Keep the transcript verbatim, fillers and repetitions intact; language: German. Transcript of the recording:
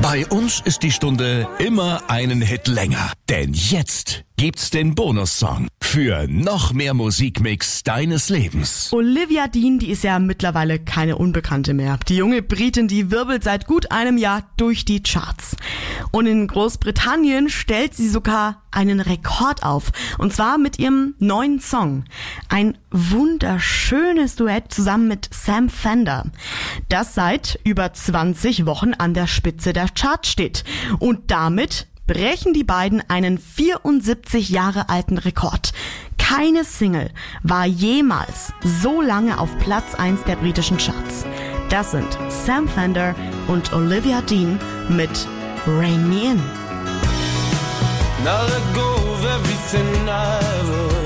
Bei uns ist die Stunde immer einen Hit länger. Denn jetzt gibt's den Bonussong für noch mehr Musikmix deines Lebens. Olivia Dean, die ist ja mittlerweile keine Unbekannte mehr. Die junge Britin, die wirbelt seit gut einem Jahr durch die Charts. Und in Großbritannien stellt sie sogar einen Rekord auf. Und zwar mit ihrem neuen Song. Ein wunderschönes Duett zusammen mit Sam Fender. Das seit über zwanzig Wochen an der Spitze der Charts steht. Und damit brechen die beiden einen vierundsiebzig Jahre alten Rekord. Keine Single war jemals so lange auf Platz eins der britischen Charts. Das sind Sam Fender und Olivia Dean mit Rain Me In. Now let go of everything I ever